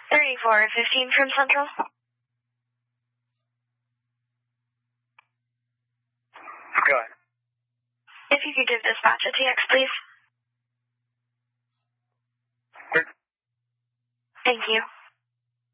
3415 from Central. Go ahead. If you could give dispatch a TX, please. Quick. Thank you.